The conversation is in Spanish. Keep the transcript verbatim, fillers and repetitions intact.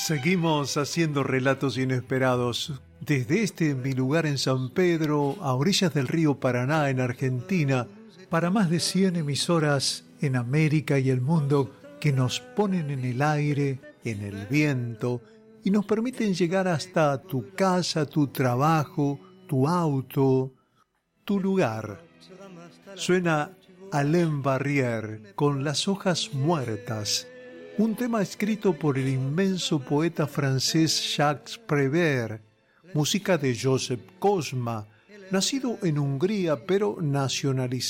Seguimos haciendo relatos inesperados. Desde este mi lugar en San Pedro, a orillas del río Paraná, en Argentina, para más de cien emisoras en América y el mundo que nos ponen en el aire, en el viento, y nos permiten llegar hasta tu casa, tu trabajo, tu auto, tu lugar. Suena Alain Barrière con Las hojas muertas, un tema escrito por el inmenso poeta francés Jacques Prévert, música de Joseph Cosma, nacido en Hungría pero nacionalizado